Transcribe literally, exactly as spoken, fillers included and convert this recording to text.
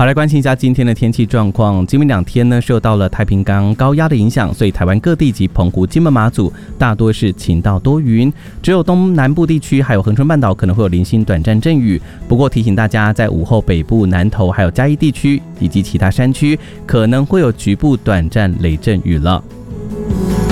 好，来关心一下今天的天气状况。今明两天呢，受到了太平洋高压的影响，所以台湾各地及澎湖、金门、马祖大多是晴到多云，只有东南部地区还有恒春半岛可能会有零星短暂阵雨。不过提醒大家，在午后北部、南投还有嘉义地区以及其他山区可能会有局部短暂雷阵雨了。